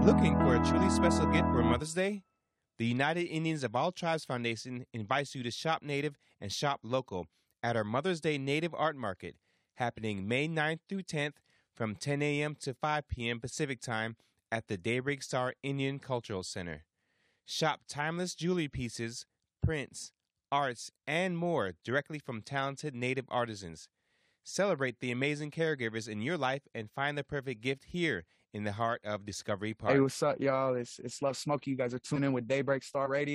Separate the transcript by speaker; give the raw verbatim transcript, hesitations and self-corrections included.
Speaker 1: Looking for a truly special gift for Mother's Day? The United Indians of All Tribes Foundation invites you to shop native and shop local at our Mother's Day Native Art Market, happening May ninth through tenth from ten a.m. to five p.m. Pacific Time at the Daybreak Star Indian Cultural Center. Shop timeless jewelry pieces, prints, arts, and more directly from talented Native artisans. Celebrate the amazing caregivers in your life and find the perfect gift here in the heart of Discovery Park.
Speaker 2: Hey, what's up, y'all? It's it's Love Smokey. You guys are tuning in with Daybreak Star Radio.